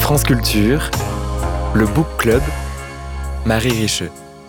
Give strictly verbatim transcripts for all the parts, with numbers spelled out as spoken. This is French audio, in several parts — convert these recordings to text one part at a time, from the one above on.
France Culture, le Book Club, Marie Richeux.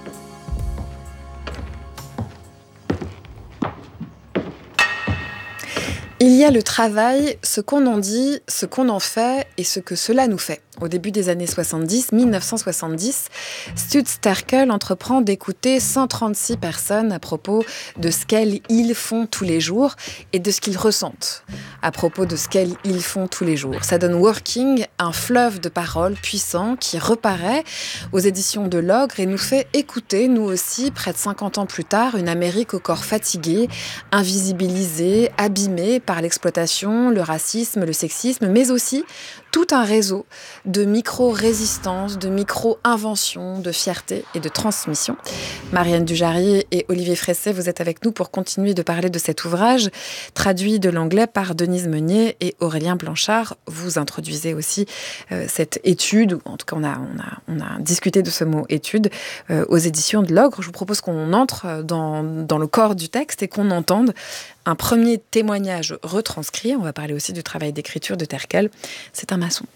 Il y a le travail, ce qu'on en dit, ce qu'on en fait et ce que cela nous fait. Au début des années soixante-dix, dix-neuf cent soixante-dix, Stutz Terkel entreprend d'écouter cent trente-six personnes à propos de ce qu'elles, ils font tous les jours et de ce qu'ils ressentent à propos de ce qu'elles, ils font tous les jours. Ça donne Working, un fleuve de paroles puissant qui reparaît aux éditions de L'Ogre et nous fait écouter, nous aussi, près de cinquante ans plus tard, une Amérique au corps fatigué, invisibilisée, abîmée par l'exploitation, le racisme, le sexisme, mais aussi tout un réseau de micro-résistance, de micro-invention, de fierté et de transmission. Marianne Dujarier et Olivier Fresset, vous êtes avec nous pour continuer de parler de cet ouvrage, traduit de l'anglais par Denise Meunier et Aurélien Blanchard. Vous introduisez aussi euh, cette étude, ou en tout cas on a, on a, on a discuté de ce mot étude, euh, aux éditions de L'Ogre. Je vous propose qu'on entre dans, dans le corps du texte et qu'on entende un premier témoignage retranscrit. On va parler aussi du travail d'écriture de Terkel. C'est un maçon.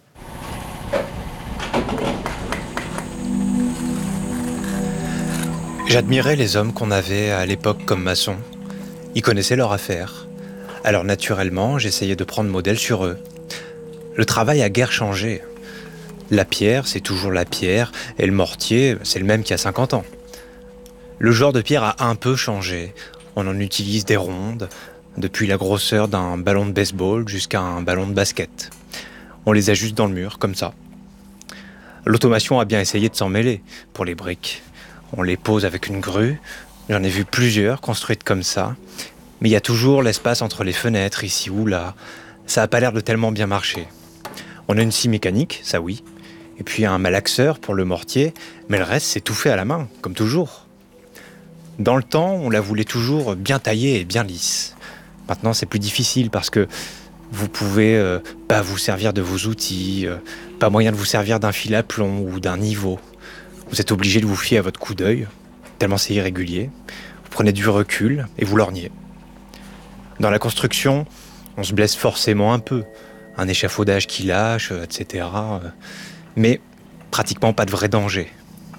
J'admirais les hommes qu'on avait à l'époque comme maçons. Ils connaissaient leur affaire. Alors naturellement, j'essayais de prendre modèle sur eux. Le travail a guère changé. La pierre, c'est toujours la pierre, et le mortier, c'est le même qu'il y a cinquante ans. Le genre de pierre a un peu changé. On en utilise des rondes, depuis la grosseur d'un ballon de baseball jusqu'à un ballon de basket. On les ajuste dans le mur, comme ça. L'automation a bien essayé de s'en mêler pour les briques. On les pose avec une grue. J'en ai vu plusieurs construites comme ça. Mais il y a toujours l'espace entre les fenêtres, ici ou là. Ça n'a pas l'air de tellement bien marcher. On a une scie mécanique, ça oui. Et puis un malaxeur pour le mortier. Mais le reste, c'est tout fait à la main, comme toujours. Dans le temps, on la voulait toujours bien taillée et bien lisse. Maintenant, c'est plus difficile parce que vous pouvez euh, pas vous servir de vos outils, euh, pas moyen de vous servir d'un fil à plomb ou d'un niveau. Vous êtes obligé de vous fier à votre coup d'œil, tellement c'est irrégulier. Vous prenez du recul et vous lorgnez. Dans la construction, on se blesse forcément un peu. Un échafaudage qui lâche, et cetera. Mais pratiquement pas de vrai danger.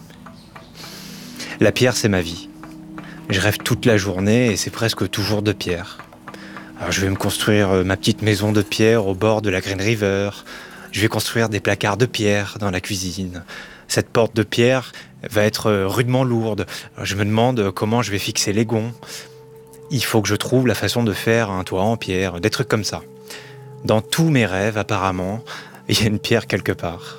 La pierre, c'est ma vie. Je rêve toute la journée et c'est presque toujours de pierre. Alors je vais me construire ma petite maison de pierre au bord de la Green River. Je vais construire des placards de pierre dans la cuisine. Cette porte de pierre va être rudement lourde. Alors je me demande comment je vais fixer les gonds. Il faut que je trouve la façon de faire un toit en pierre, des trucs comme ça. Dans tous mes rêves, apparemment, il y a une pierre quelque part.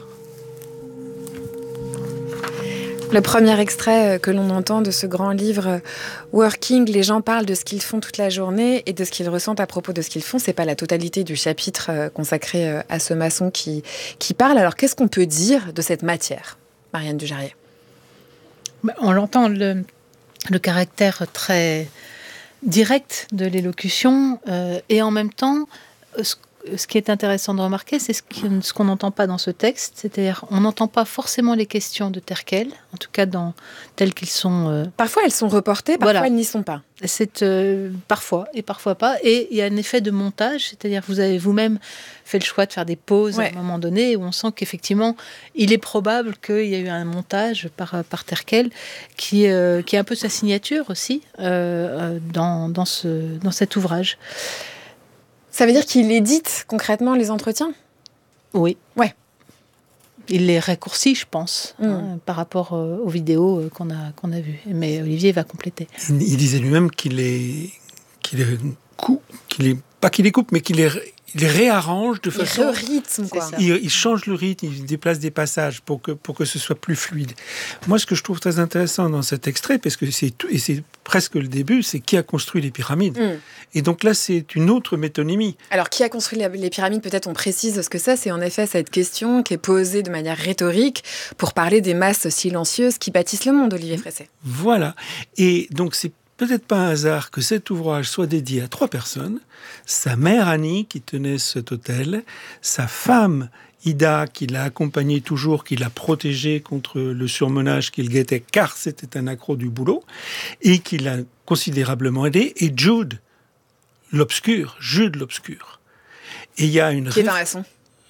Le premier extrait que l'on entend de ce grand livre Working, les gens parlent de ce qu'ils font toute la journée et de ce qu'ils ressentent à propos de ce qu'ils font. C'est pas la totalité du chapitre consacré à ce maçon qui, qui parle. Alors qu'est-ce qu'on peut dire de cette matière, Marianne Dujarier? On l'entend, le, le caractère très direct de l'élocution euh, et en même temps, ce Ce qui est intéressant de remarquer, c'est ce qu'on n'entend pas dans ce texte, c'est-à-dire on n'entend pas forcément les questions de Terkel, en tout cas dans telles qu'ils sont. Euh... Parfois elles sont reportées, parfois voilà. Elles n'y sont pas. C'est euh, parfois et parfois pas, et il y a un effet de montage, c'est-à-dire que vous avez vous-même fait le choix de faire des pauses ouais. à un moment donné où on sent qu'effectivement il est probable qu'il y a eu un montage par par Terkel qui euh, qui est un peu sa signature aussi euh, dans dans ce dans cet ouvrage. Ça veut dire qu'il édite concrètement les entretiens ? Oui. Ouais. Il les raccourcit, je pense, mmh. hein, par rapport euh, aux vidéos qu'on a, qu'on a vues. Mais Olivier va compléter. Il, il disait lui-même qu'il les, qu'il les coupe, qu'il les, pas qu'il les coupe, mais qu'il les, il les réarrange de façon... Il rythme, quoi. Il, il change le rythme, il déplace des passages pour que, pour que ce soit plus fluide. Moi, ce que je trouve très intéressant dans cet extrait, parce que c'est, tout, et c'est presque le début, c'est qui a construit les pyramides. Mm. Et donc là, c'est une autre métonymie. Alors, qui a construit les pyramides, peut-être on précise ce que c'est. C'est en effet cette question qui est posée de manière rhétorique pour parler des masses silencieuses qui bâtissent le monde, Olivier Fresset. Voilà. Et donc, c'est peut-être pas un hasard que cet ouvrage soit dédié à trois personnes. Sa mère Annie, qui tenait cet hôtel, sa femme Ida, qui l'a accompagné toujours, qui l'a protégé contre le surmenage qu'il guettait, car c'était un accro du boulot, et qui l'a considérablement aidé, et Jude, l'obscur, Jude l'obscur. Et il y a une... Qui est un maçon.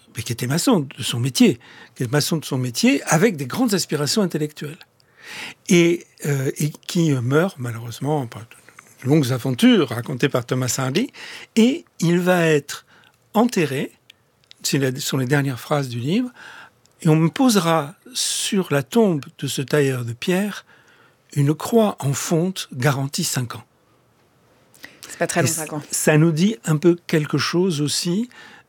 mais qui était maçon de son métier, qui est maçon de son métier, avec des grandes aspirations intellectuelles. Et, euh, et qui meurt, malheureusement, par de longues aventures racontées par Thomas Hardy, et il va être enterré, c'est la, sont les dernières phrases du livre, et on me posera sur la tombe de ce tailleur de pierre une croix en fonte garantie cinq ans. C'est pas très long, cinq ans. Ça nous dit un peu quelque chose aussi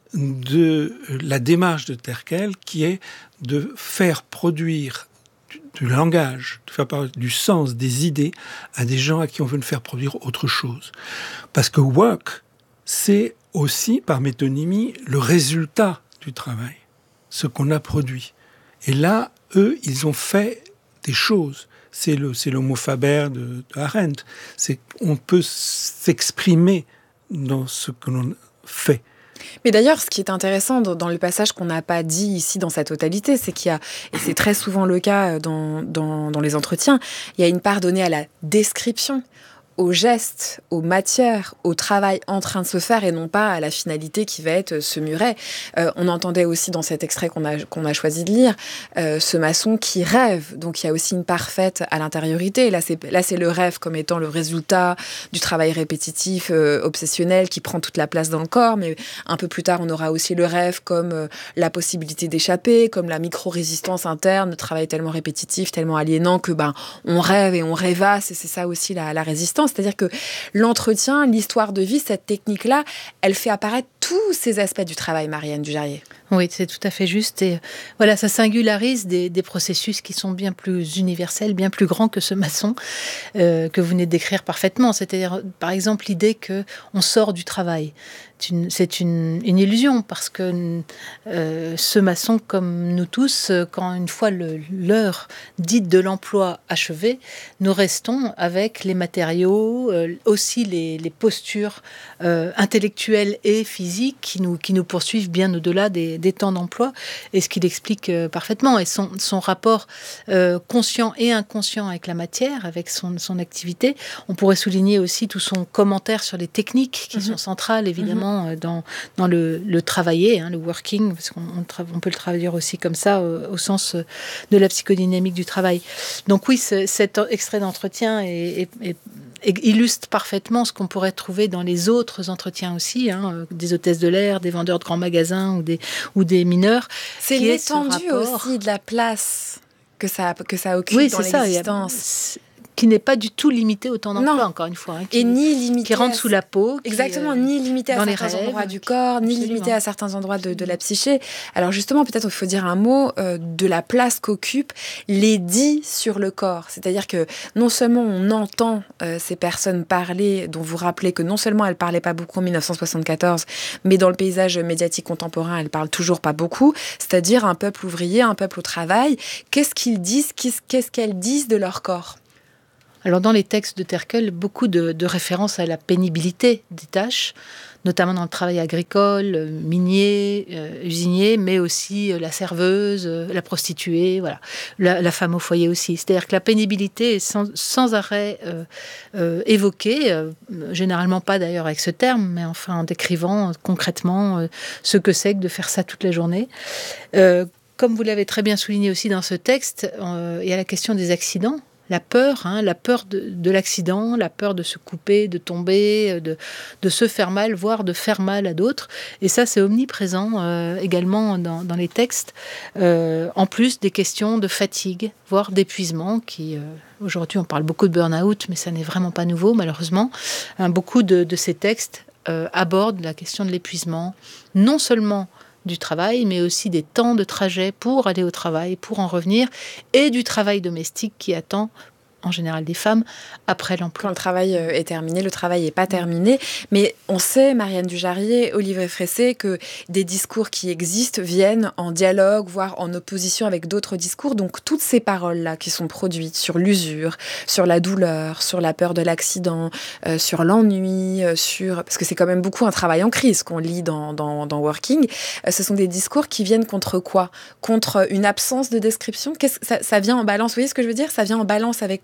de la démarche de Terkel, qui est de faire produire du, du langage, de faire produire du sens, des idées à des gens à qui on veut faire produire autre chose. Parce que work, c'est aussi, par métonymie, le résultat du travail, ce qu'on a produit. Et là, eux, ils ont fait des choses. C'est le, c'est l'homo faber de, de Arendt. C'est, on peut s'exprimer dans ce que l'on fait. Mais d'ailleurs, ce qui est intéressant dans le passage qu'on n'a pas dit ici dans sa totalité, c'est qu'il y a, et c'est très souvent le cas dans, dans, dans les entretiens, il y a une part donnée à la description, aux gestes, aux matières, au travail en train de se faire et non pas à la finalité qui va être ce muret. Euh, on entendait aussi dans cet extrait qu'on a, qu'on a choisi de lire, euh, ce maçon qui rêve. Donc il y a aussi une part faite à l'intériorité. Là c'est, là, c'est le rêve comme étant le résultat du travail répétitif, euh, obsessionnel, qui prend toute la place dans le corps. Mais un peu plus tard, on aura aussi le rêve comme euh, la possibilité d'échapper, comme la micro-résistance interne, le travail tellement répétitif, tellement aliénant que ben, on rêve et on rêvasse. Et c'est ça aussi la, la résistance. C'est-à-dire que l'entretien, l'histoire de vie, cette technique-là, elle fait apparaître tous ces aspects du travail, Marianne Dujarrier. Oui, c'est tout à fait juste. Et voilà, ça singularise des, des processus qui sont bien plus universels, bien plus grands que ce maçon euh, que vous venez de décrire parfaitement. C'est-à-dire, par exemple, l'idée qu'on sort du travail. C'est une, c'est une, une illusion parce que euh, ce maçon, comme nous tous, quand une fois le, l'heure dite de l'emploi achevée, nous restons avec les matériaux, euh, aussi les, les postures euh, intellectuelles et physiques qui nous, qui nous poursuivent bien au-delà des, des temps d'emploi, et ce qu'il explique euh, parfaitement. Et son, son rapport euh, conscient et inconscient avec la matière, avec son, son activité. On pourrait souligner aussi tout son commentaire sur les techniques qui mmh. sont centrales, évidemment, mmh. dans, dans le, le travailler, hein, le working, parce qu'on on, tra- on peut le traduire aussi comme ça, au, au sens de la psychodynamique du travail. Donc oui, ce, cet extrait d'entretien est, est, est illustre parfaitement ce qu'on pourrait trouver dans les autres entretiens aussi, hein, des hôtesses de l'air, des vendeurs de grands magasins ou des, ou des mineurs. C'est l'étendue aussi de la place que ça, que ça occupe oui, dans l'existence. Ça, qui n'est pas du tout limité au temps d'emploi, encore une fois. Hein, qui, et ni limité qui rentre à... sous la peau. Qui, Exactement, euh, ni limité à certains rêves, endroits du corps, ni absolument. limité à certains endroits de, de la psyché. Alors justement, peut-être il faut dire un mot euh, de la place qu'occupent les dits sur le corps. C'est-à-dire que non seulement on entend euh, ces personnes parler, dont vous rappelez que non seulement elles ne parlaient pas beaucoup en dix-neuf cent soixante-quatorze, mais dans le paysage médiatique contemporain, elles ne parlent toujours pas beaucoup, c'est-à-dire un peuple ouvrier, un peuple au travail. Qu'est-ce qu'ils disent, qu'est-ce, qu'est-ce qu'elles disent de leur corps ? Alors dans les textes de Terkel, beaucoup de, de références à la pénibilité des tâches, notamment dans le travail agricole, minier, euh, usinier, mais aussi euh, la serveuse, euh, la prostituée, voilà, la, la femme au foyer aussi. C'est-à-dire que la pénibilité est sans, sans arrêt euh, euh, évoquée, euh, généralement pas d'ailleurs avec ce terme, mais enfin en décrivant euh, concrètement euh, ce que c'est que de faire ça toute la journée. Euh, comme vous l'avez très bien souligné aussi dans ce texte, euh, il y a la question des accidents. La peur, hein, la peur de, de l'accident, la peur de se couper, de tomber, de, de se faire mal, voire de faire mal à d'autres. Et ça, c'est omniprésent euh, également dans, dans les textes, euh, en plus des questions de fatigue, voire d'épuisement, qui, euh, aujourd'hui, on parle beaucoup de burn-out, mais ça n'est vraiment pas nouveau, malheureusement. Hein, beaucoup de, de ces textes euh, abordent la question de l'épuisement, non seulement du travail, mais aussi des temps de trajet pour aller au travail, pour en revenir, et du travail domestique qui attend en général des femmes après l'emploi. Quand le travail est terminé, le travail n'est pas terminé. Mais on sait, Marianne Dujarrier, Olivier Fressé, que des discours qui existent viennent en dialogue, voire en opposition avec d'autres discours. Donc toutes ces paroles-là qui sont produites sur l'usure, sur la douleur, sur la peur de l'accident, euh, sur l'ennui, euh, sur... parce que c'est quand même beaucoup un travail en crise qu'on lit dans, dans, dans Working, euh, ce sont des discours qui viennent contre quoi ? Contre une absence de description ? Qu'est-ce que ça, ça vient en balance ? Vous voyez ce que je veux dire ? Ça vient en balance avec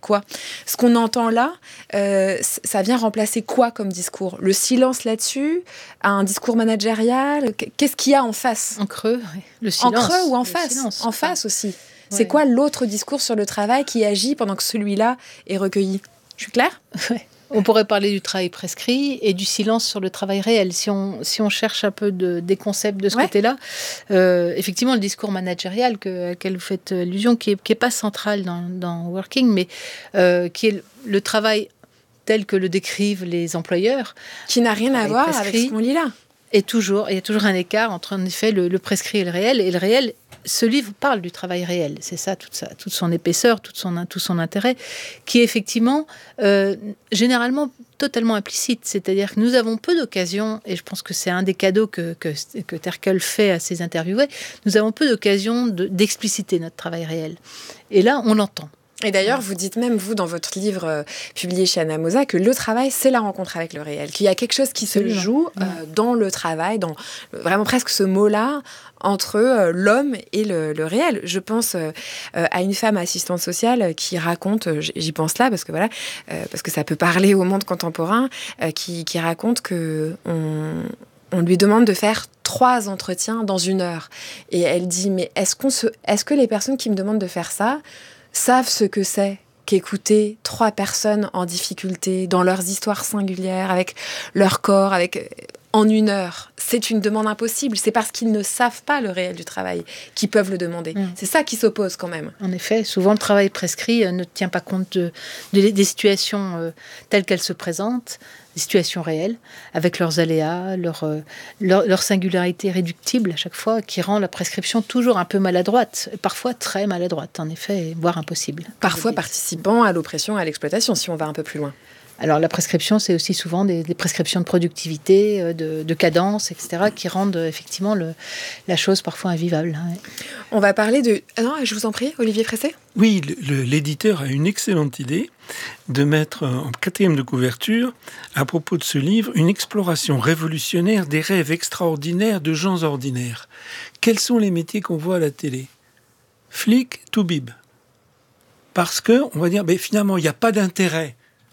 quoi? Ce qu'on entend là, euh, ça vient remplacer quoi comme discours? Le silence là-dessus? Un discours managérial? Qu'est-ce qu'il y a en face? En creux, oui. Le silence. En creux ou en le face? silence. En face aussi. Ouais. C'est quoi l'autre discours sur le travail qui agit pendant que celui-là est recueilli? Je suis claire? Ouais. On pourrait parler du travail prescrit et du silence sur le travail réel. Si on, si on cherche un peu de, des concepts de ce ouais. côté-là, euh, effectivement, le discours managérial que, auquel vous faites allusion, qui n'est qui est pas central dans, dans Working, mais euh, qui est le, le travail tel que le décrivent les employeurs. Qui n'a rien à voir avec ce qu'on lit là. Et toujours, il y a toujours un écart entre, en effet, le, le prescrit et le réel. Et le réel, ce livre parle du travail réel. C'est ça, toute, ça, toute son épaisseur, toute son, tout son intérêt, qui est effectivement, euh, généralement, totalement implicite. C'est-à-dire que nous avons peu d'occasions, et je pense que c'est un des cadeaux que, que, que Terkel fait à ses interviewés, nous avons peu d'occasions de, d'expliciter notre travail réel. Et là, on l'entend. Et d'ailleurs, vous dites même, vous, dans votre livre euh, publié chez Anamosa, que le travail, c'est la rencontre avec le réel, qu'il y a quelque chose qui se Absolument. joue euh, dans le travail, dans vraiment presque ce mot-là, entre euh, l'homme et le, le réel. Je pense euh, à une femme assistante sociale qui raconte, euh, j'y pense là, parce que voilà, euh, parce que ça peut parler au monde contemporain, euh, qui, qui raconte que on, on lui demande de faire trois entretiens dans une heure. Et elle dit, mais est-ce qu'on se, est-ce que les personnes qui me demandent de faire ça savent ce que c'est qu'écouter trois personnes en difficulté, dans leurs histoires singulières, avec leur corps, avec en une heure? C'est une demande impossible. C'est parce qu'ils ne savent pas le réel du travail qu'ils peuvent le demander. Mmh. C'est ça qui s'oppose quand même. En effet, souvent le travail prescrit euh, ne tient pas compte de, de, des situations euh, telles qu'elles se présentent, des situations réelles, avec leurs aléas, leur, euh, leur, leur singularité réductible à chaque fois, qui rend la prescription toujours un peu maladroite, parfois très maladroite, en effet, voire impossible. Parfois participant à l'oppression et à l'exploitation, si on va un peu plus loin. Alors la prescription, c'est aussi souvent des, des prescriptions de productivité, de, de cadence, et cetera, qui rendent effectivement le, la chose parfois invivable. Hein. On va parler de... Ah non, je vous en prie, Olivier Fressé. Oui, le, le, l'éditeur a une excellente idée de mettre en quatrième de couverture, à propos de ce livre, une exploration révolutionnaire des rêves extraordinaires de gens ordinaires. Quels sont les métiers qu'on voit à la télé? Flic, toubib. Parce que, on va dire, mais finalement, il n'y a pas d'intérêt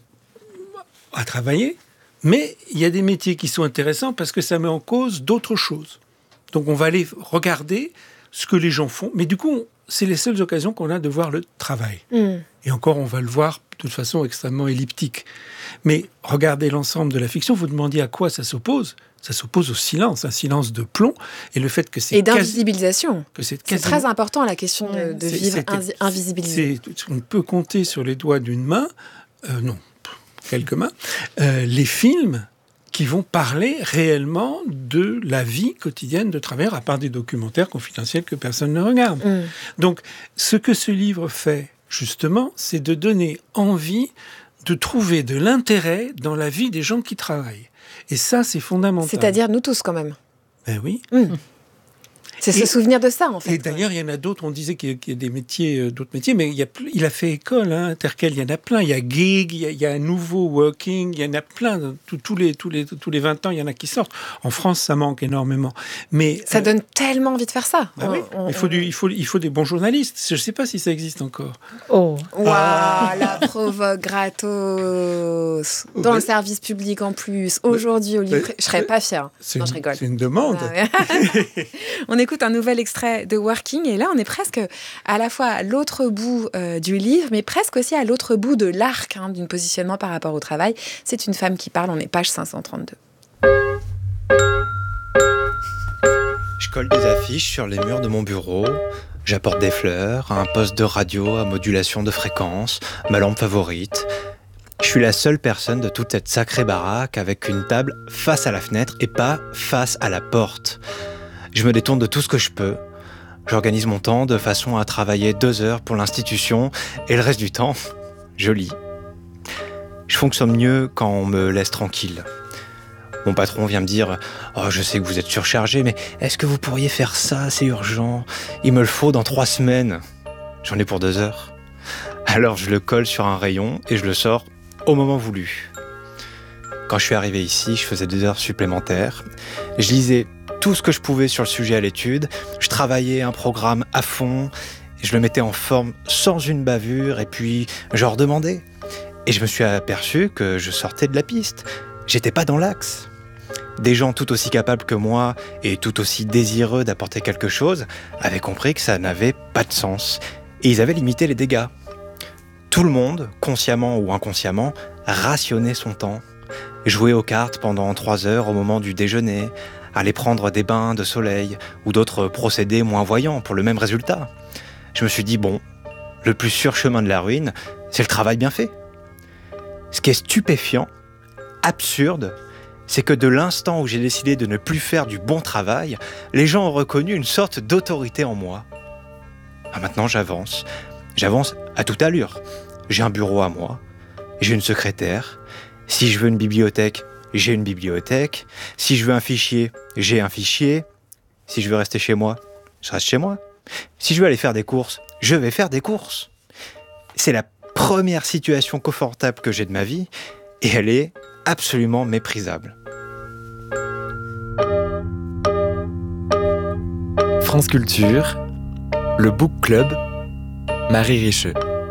à travailler, mais il y a des métiers qui sont intéressants parce que ça met en cause d'autres choses. Donc on va aller regarder ce que les gens font, mais du coup, c'est les seules occasions qu'on a de voir le travail. Mmh. Et encore, on va le voir de toute façon extrêmement elliptique. Mais regardez l'ensemble de la fiction, vous demandiez à quoi ça s'oppose. Ça s'oppose au silence, un silence de plomb, et le fait que c'est... Et d'invisibilisation. Quasi, que c'est, quasiment, c'est très important, la question de, de c'est, vivre c'est, invisibilisé. C'est, on peut compter sur les doigts d'une main, euh, non, quelques mains, euh, les films qui vont parler réellement de la vie quotidienne de travailleurs, à part des documentaires confidentiels que personne ne regarde. Mmh. Donc, ce que ce livre fait, justement, c'est de donner envie de trouver de l'intérêt dans la vie des gens qui travaillent. Et ça, c'est fondamental. C'est-à-dire nous tous, quand même. Ben oui. Mmh. C'est et, se souvenir de ça, en fait. Et d'ailleurs, il y en a d'autres, on disait qu'il y a, qu'il y a des métiers, euh, d'autres métiers, mais il, y a, il a fait école, hein, Terkel, il y en a plein. Il y a gig, il y a, il y a un nouveau working, il y en a plein. Tous, tous, les, tous, les, tous les vingt ans, il y en a qui sortent. En France, ça manque énormément. Mais, ça euh, donne tellement envie de faire ça. Bah on, oui. on, il, faut on... du, il, faut, il faut des bons journalistes. Je ne sais pas si ça existe encore. Oh, waouh, ah. La provoque gratos. Dans ouais. le service public en plus. Aujourd'hui, Olivier, ouais. je ne serais pas fière. C'est non, une, je rigole. C'est une demande. Ah, ouais. On écoute un nouvel extrait de Working, et là on est presque à la fois à l'autre bout euh, du livre, mais presque aussi à l'autre bout de l'arc hein, d'un positionnement par rapport au travail. C'est une femme qui parle, on est page cinq cent trente-deux. Je colle des affiches sur les murs de mon bureau, j'apporte des fleurs, un poste de radio à modulation de fréquence, ma lampe favorite. Je suis la seule personne de toute cette sacrée baraque avec une table face à la fenêtre et pas face à la porte. Je me détourne de tout ce que je peux. J'organise mon temps de façon à travailler deux heures pour l'institution et le reste du temps, je lis. Je fonctionne mieux quand on me laisse tranquille. Mon patron vient me dire « Oh, je sais que vous êtes surchargé, mais est-ce que vous pourriez faire ça? C'est urgent. Il me le faut dans trois semaines. J'en ai pour deux heures. » Alors je le colle sur un rayon et je le sors au moment voulu. Quand je suis arrivé ici, je faisais deux heures supplémentaires. Je lisais tout ce que je pouvais sur le sujet à l'étude. Je travaillais un programme à fond. Je le mettais en forme sans une bavure et puis je redemandais. Et je me suis aperçu que je sortais de la piste. J'étais pas dans l'axe. Des gens tout aussi capables que moi et tout aussi désireux d'apporter quelque chose avaient compris que ça n'avait pas de sens. Et ils avaient limité les dégâts. Tout le monde, consciemment ou inconsciemment, rationnait son temps. Jouait aux cartes pendant trois heures au moment du déjeuner, aller prendre des bains de soleil ou d'autres procédés moins voyants pour le même résultat. Je me suis dit, bon, le plus sûr chemin de la ruine, c'est le travail bien fait. Ce qui est stupéfiant, absurde, c'est que de l'instant où j'ai décidé de ne plus faire du bon travail, les gens ont reconnu une sorte d'autorité en moi. Ah, maintenant j'avance, j'avance à toute allure. J'ai un bureau à moi, j'ai une secrétaire. Si je veux une bibliothèque, j'ai une bibliothèque. Si je veux un fichier, j'ai un fichier. Si je veux rester chez moi, je reste chez moi. Si je veux aller faire des courses, je vais faire des courses. C'est la première situation confortable que j'ai de ma vie et elle est absolument méprisable. France Culture, le Book Club, Marie Richeux.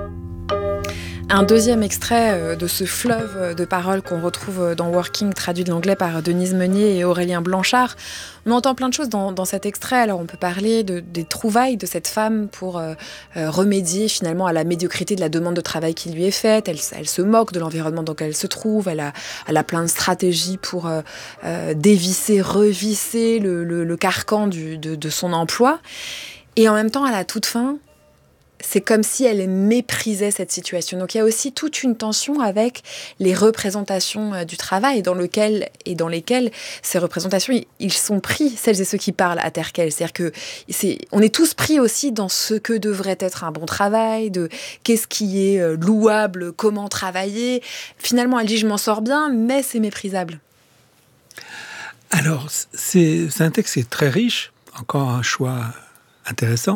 Un deuxième extrait de ce fleuve de paroles qu'on retrouve dans Working, traduit de l'anglais par Denise Meunier et Aurélien Blanchard. On entend plein de choses dans, dans cet extrait. Alors on peut parler de, des trouvailles de cette femme pour euh, remédier finalement à la médiocrité de la demande de travail qui lui est faite. Elle, elle se moque de l'environnement dans lequel elle se trouve. Elle a, elle a plein de stratégies pour euh, euh, dévisser, revisser le, le, le carcan du, de, de son emploi. Et en même temps, à la toute fin, c'est comme si elle méprisait cette situation. Donc il y a aussi toute une tension avec les représentations euh, du travail dans lequel, et dans lesquelles ces représentations, ils sont pris, celles et ceux qui parlent à Terkel. C'est-à-dire que c'est, on est tous pris aussi dans ce que devrait être un bon travail, de qu'est-ce qui est euh, louable, comment travailler. Finalement, elle dit « je m'en sors bien », mais c'est méprisable. Alors, c'est, c'est un texte qui est très riche, encore un choix intéressant,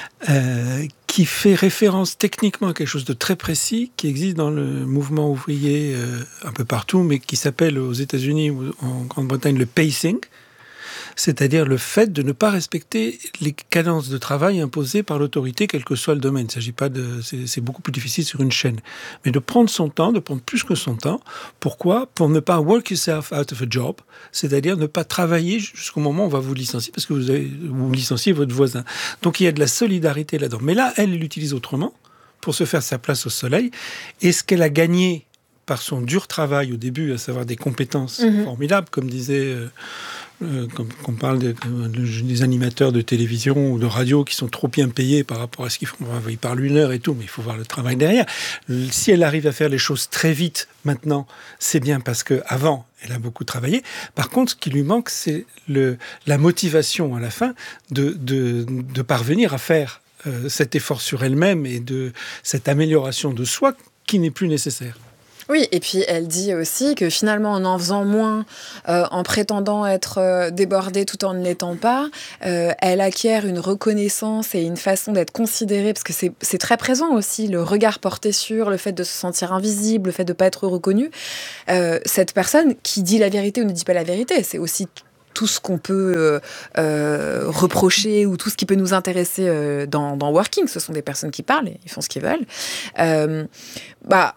euh, qui fait référence techniquement à quelque chose de très précis qui existe dans le mouvement ouvrier euh, un peu partout, mais qui s'appelle aux États-Unis ou en Grande-Bretagne le pacing, c'est-à-dire le fait de ne pas respecter les cadences de travail imposées par l'autorité, quel que soit le domaine. Il ne s'agit pas de, c'est, c'est beaucoup plus difficile sur une chaîne, mais de prendre son temps, de prendre plus que son temps. Pourquoi ? Pour ne pas work yourself out of a job, c'est-à-dire ne pas travailler jusqu'au moment où on va vous licencier parce que vous avez vous licenciez votre voisin. Donc il y a de la solidarité là-dedans. Mais là, elle l'utilise autrement pour se faire sa place au soleil. Et ce qu'elle a gagné par son dur travail au début, à savoir des compétences mmh. formidables, comme disait. Euh, Euh, comme qu'on parle de, de, des animateurs de télévision ou de radio qui sont trop bien payés par rapport à ce qu'ils font. Ils parlent une heure et tout, mais il faut voir le travail derrière. Si elle arrive à faire les choses très vite maintenant, c'est bien parce qu'avant, elle a beaucoup travaillé. Par contre, ce qui lui manque, c'est le, la motivation à la fin de, de, de parvenir à faire euh, cet effort sur elle-même et de cette amélioration de soi qui n'est plus nécessaire. Oui, et puis elle dit aussi que finalement, en en faisant moins, euh, en prétendant être euh, débordée tout en ne l'étant pas, euh, elle acquiert une reconnaissance et une façon d'être considérée, parce que c'est, c'est très présent aussi, le regard porté sur, le fait de se sentir invisible, le fait de ne pas être reconnu. Euh, cette personne qui dit la vérité ou ne dit pas la vérité, c'est aussi tout ce qu'on peut euh, euh, reprocher ou tout ce qui peut nous intéresser euh, dans, dans Working. Ce sont des personnes qui parlent et ils font ce qu'ils veulent. Euh, bah,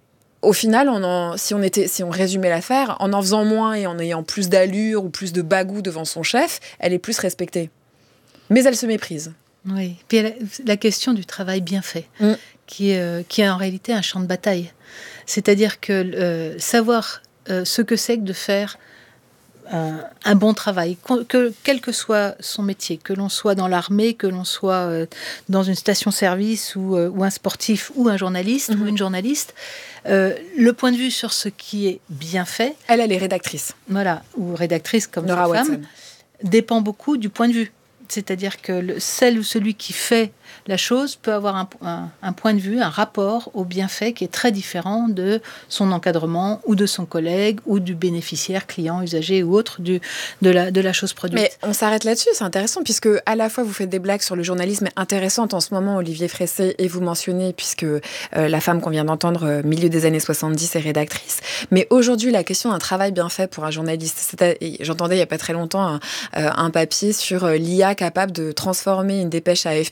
Au final, on en, si, on était, si on résumait l'affaire, en en faisant moins et en ayant plus d'allure ou plus de bagou devant son chef, elle est plus respectée. Mais elle se méprise. Oui. Puis elle, la question du travail bien fait, mm. qui, euh, qui est en réalité un champ de bataille. C'est-à-dire que euh, savoir euh, ce que c'est que de faire un, un bon travail, que, quel que soit son métier, que l'on soit dans l'armée, que l'on soit euh, dans une station-service ou, euh, ou un sportif ou un journaliste mm-hmm. ou une journaliste, Euh, le point de vue sur ce qui est bien fait... Elle, elle est rédactrice. Voilà, ou rédactrice comme Nora cette femme, Watson. Dépend beaucoup du point de vue. C'est-à-dire que le, celle ou celui qui fait la chose peut avoir un, un, un point de vue, un rapport au bienfait qui est très différent de son encadrement ou de son collègue ou du bénéficiaire, client, usager ou autre du, de, la, de la chose produite. Mais on s'arrête là-dessus, c'est intéressant, puisque à la fois vous faites des blagues sur le journalisme intéressantes en ce moment, Olivier Fressé, et vous mentionnez, puisque euh, la femme qu'on vient d'entendre, euh, milieu des années soixante-dix, est rédactrice. Mais aujourd'hui, la question d'un travail bien fait pour un journaliste, c'est, j'entendais il n'y a pas très longtemps un, euh, un papier sur euh, l'I A capable de transformer une dépêche A F P euh,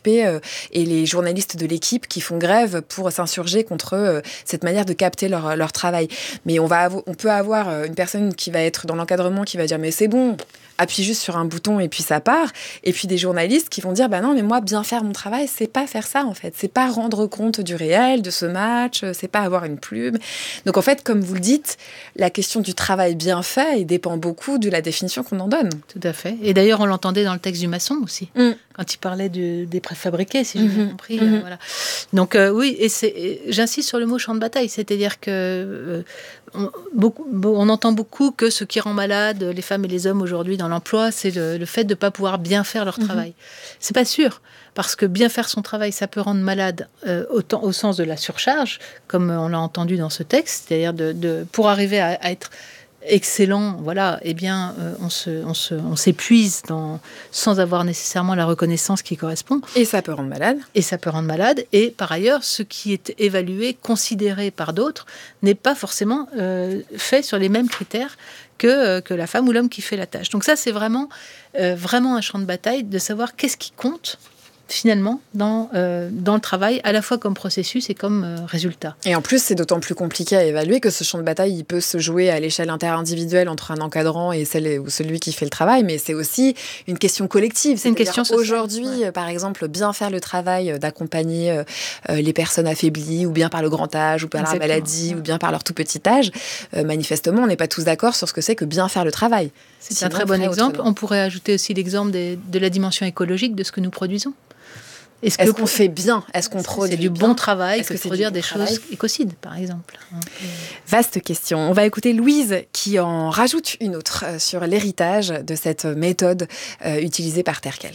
et les journalistes de l'équipe qui font grève pour s'insurger contre euh, cette manière de capter leur, leur travail. Mais on, va avo- on peut avoir une personne qui va être dans l'encadrement qui va dire « mais c'est bon !» appuie juste sur un bouton et puis ça part. Et puis des journalistes qui vont dire bah non, mais moi, bien faire mon travail, c'est pas faire ça en fait. C'est pas rendre compte du réel, de ce match, c'est pas avoir une plume. Donc en fait, comme vous le dites, la question du travail bien fait, il dépend beaucoup de la définition qu'on en donne. Tout à fait. Et d'ailleurs, on l'entendait dans le texte du maçon aussi, Mm. quand il parlait de, des préfabriqués, si j'ai Mm-hmm. bien compris. Mm-hmm. Euh, voilà. Donc euh, oui, et, c'est, et j'insiste sur le mot champ de bataille, c'est-à-dire que euh, on, beaucoup, on entend beaucoup que ce qui rend malade les femmes et les hommes aujourd'hui dans l'emploi, c'est le, le fait de ne pas pouvoir bien faire leur travail. Mm-hmm. C'est pas sûr, parce que bien faire son travail, ça peut rendre malade euh, autant, au sens de la surcharge, comme on l'a entendu dans ce texte, c'est-à-dire de, de, pour arriver à, à être excellent, voilà, eh bien, euh, on, se, on, se, on s'épuise dans, sans avoir nécessairement la reconnaissance qui correspond. Et ça peut rendre malade. Et ça peut rendre malade. Et par ailleurs, ce qui est évalué, considéré par d'autres, n'est pas forcément euh, fait sur les mêmes critères que, euh, que la femme ou l'homme qui fait la tâche. Donc ça, c'est vraiment, euh, vraiment un champ de bataille de savoir qu'est-ce qui compte finalement dans, euh, dans le travail, à la fois comme processus et comme euh, résultat. Et en plus, c'est d'autant plus compliqué à évaluer que ce champ de bataille, il peut se jouer à l'échelle interindividuelle entre un encadrant et celle ou celui qui fait le travail, mais c'est aussi une question collective. C'est une question sociale. Aujourd'hui, ouais. Par exemple, bien faire le travail d'accompagner euh, les personnes affaiblies, ou bien par le grand âge, ou par Exactement. La maladie, ouais. Ou bien par leur tout petit âge, euh, manifestement, on n'est pas tous d'accord sur ce que c'est que bien faire le travail. C'est Sinon, un très bon exemple. Autrement. On pourrait ajouter aussi l'exemple des, de la dimension écologique de ce que nous produisons. Est-ce, Est-ce qu'on fait bien ? Est-ce qu'on produit C'est du bien bon travail Est-ce que, que de c'est produire bon des travail choses écocides, par exemple. Vaste question. On va écouter Louise qui en rajoute une autre sur l'héritage de cette méthode euh, utilisée par Terkel.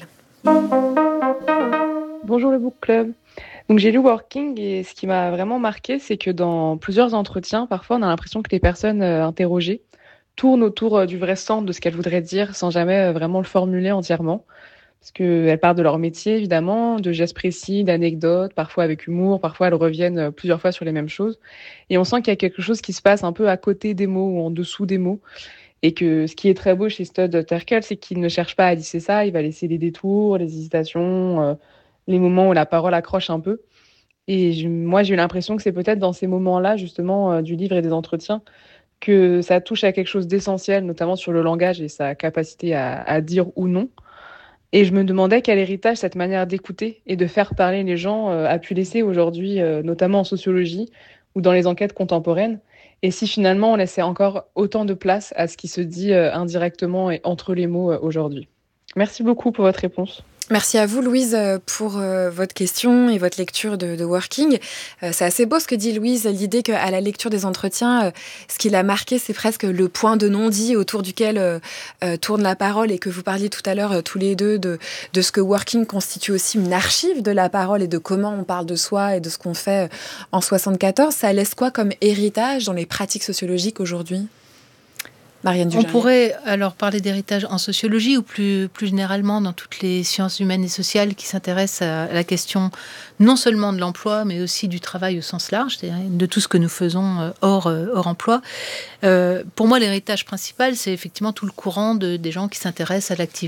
Bonjour le Book Club. Donc j'ai lu Working et ce qui m'a vraiment marqué, c'est que dans plusieurs entretiens, parfois on a l'impression que les personnes euh, interrogées tournent autour euh, du vrai sens de ce qu'elles voudraient dire sans jamais euh, vraiment le formuler entièrement. Parce qu'elles parlent de leur métier, évidemment, de gestes précis, d'anecdotes, parfois avec humour, parfois elles reviennent plusieurs fois sur les mêmes choses. Et on sent qu'il y a quelque chose qui se passe un peu à côté des mots ou en dessous des mots. Et que ce qui est très beau chez Stud Terkel, c'est qu'il ne cherche pas à lisser ça, il va laisser les détours, les hésitations, euh, les moments où la parole accroche un peu. Et je, moi, j'ai eu l'impression que c'est peut-être dans ces moments-là, justement, euh, du livre et des entretiens, que ça touche à quelque chose d'essentiel, notamment sur le langage et sa capacité à, à dire ou non. Et je me demandais quel héritage cette manière d'écouter et de faire parler les gens euh, a pu laisser aujourd'hui, euh, notamment en sociologie ou dans les enquêtes contemporaines. Et si finalement on laissait encore autant de place à ce qui se dit euh, indirectement et entre les mots euh, aujourd'hui. Merci beaucoup pour votre réponse. Merci à vous, Louise, pour euh, votre question et votre lecture de, de Working. Euh, c'est assez beau ce que dit Louise, l'idée qu'à la lecture des entretiens, euh, ce qui l'a marqué, c'est presque le point de non-dit autour duquel euh, euh, tourne la parole, et que vous parliez tout à l'heure, euh, tous les deux, de, de ce que Working constitue aussi une archive de la parole et de comment on parle de soi et de ce qu'on fait en soixante-quatorze. Ça laisse quoi comme héritage dans les pratiques sociologiques aujourd'hui ? Marianne Dujardin. On pourrait alors parler d'héritage en sociologie ou plus, plus généralement dans toutes les sciences humaines et sociales qui s'intéressent à la question non seulement de l'emploi, mais aussi du travail au sens large, c'est-à-dire de tout ce que nous faisons hors, hors emploi. Euh, pour moi, l'héritage principal, c'est effectivement tout le courant de, des gens qui s'intéressent à l'activité